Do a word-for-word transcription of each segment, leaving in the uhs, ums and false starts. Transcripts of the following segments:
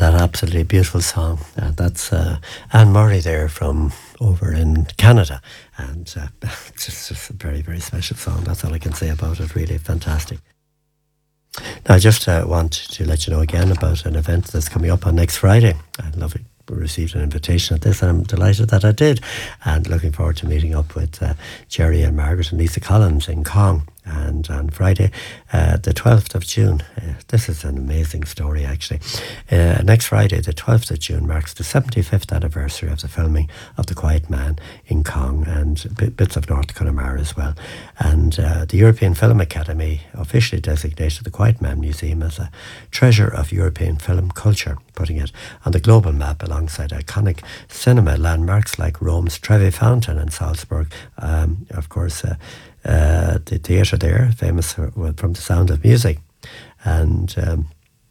that absolutely beautiful song. Uh, that's uh, Anne Murray there from over in Canada. And uh, it's just, just a very, very special song. That's all I can say about it. Really fantastic. Now, I just uh, want to let you know again about an event that's coming up on next Friday. I love it. Received an invitation at this, and I'm delighted that I did, and looking forward to meeting up with uh, Jerry and Margaret and Lisa Collins in Cong. And on Friday, uh, the twelfth of June, uh, this is an amazing story actually. Uh, next Friday, the twelfth of June, marks the seventy-fifth anniversary of the filming of The Quiet Man in Cong and bits of North Connemara as well. And uh, the European Film Academy officially designated The Quiet Man Museum as a treasure of European film culture, putting it on the global map alongside iconic cinema landmarks like Rome's Trevi Fountain and Salzburg. Um, of course, uh, uh, the theatre there, famous for, well, from The Sound of Music. And um,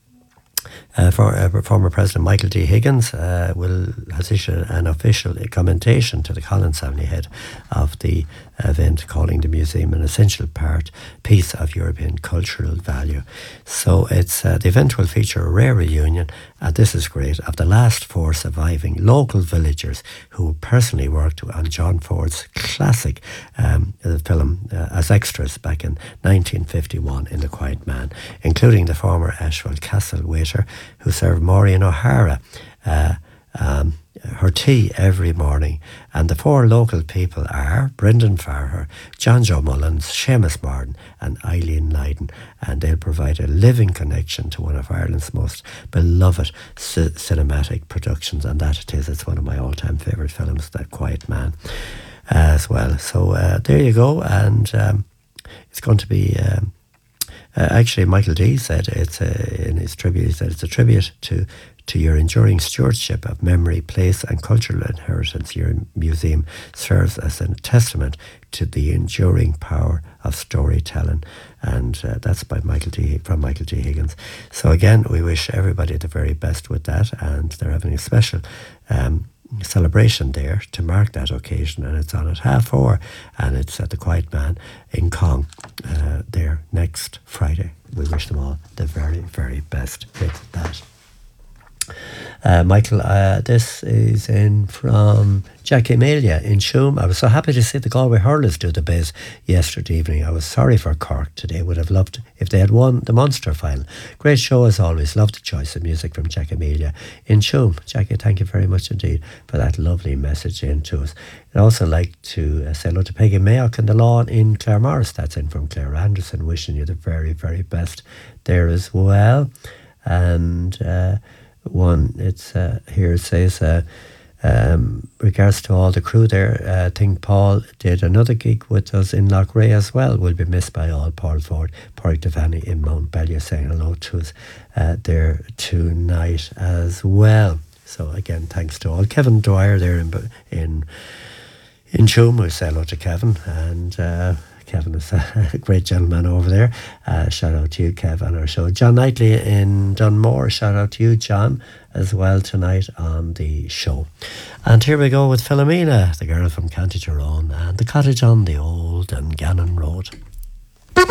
Uh, for, uh, former President Michael D. Higgins uh, will has issued an official commendation to the Collins family, head of the event, calling the museum an essential part piece of European cultural value. So it's uh, the event will feature a rare reunion, and this is great, of the last four surviving local villagers who personally worked on John Ford's classic um, film uh, as extras back in nineteen fifty-one in The Quiet Man, including the former Ashwell Castle waiter who served Maureen O'Hara uh, um, her tea every morning. And the four local people are Brendan Farher, John Joe Mullins, Seamus Martin and Eileen Lydon, and they'll provide a living connection to one of Ireland's most beloved c- cinematic productions, and that it is. It's one of my all-time favourite films, That Quiet Man, uh, as well. So uh, there you go, and um, it's going to be... Um, Uh, actually, Michael D. said it's a, in his tribute, he said it's a tribute to, to your enduring stewardship of memory, place and cultural inheritance. Your museum serves as a testament to the enduring power of storytelling. And uh, that's by Michael D. from Michael D. Higgins. So again, we wish everybody the very best with that, and they're having a special um, celebration there to mark that occasion, and it's on at half four, and it's at The Quiet Man in Cong uh, there next Friday. We wish them all the very, very best with that. Uh, Michael, uh, this is in from Jackie Amelia in Shoom. I was so happy to see the Galway Hurlers do the biz yesterday evening. I was sorry for Cork today. Would have loved if they had won the Munster final. Great show as always. Loved the choice of music from Jackie Amelia in Shoom. Jackie, thank you very much indeed for that lovely message in to us. I'd also like to uh, say hello to Peggy Mayock and the lawn in Claremorris. That's in from Claire Anderson. Wishing you the very, very best there as well. And... Uh, One, it's uh, here it says, uh, um, regards to all the crew there, uh, I think Paul did another gig with us in Loughrea as well. Will be missed by all. Paul Ford, Porrick Devaney in Mount Bellier saying hello to us uh, there tonight as well. So again, thanks to all. Kevin Dwyer there in in in Shoom, we say hello to Kevin, and uh, Kevin is a great gentleman over there. Uh, shout out to you, Kev, on our show. John Knightley in Dunmore. Shout out to you, John, as well tonight on the show. And here we go with Philomena, the girl from County Tyrone, and the cottage on the old Dungannon Road.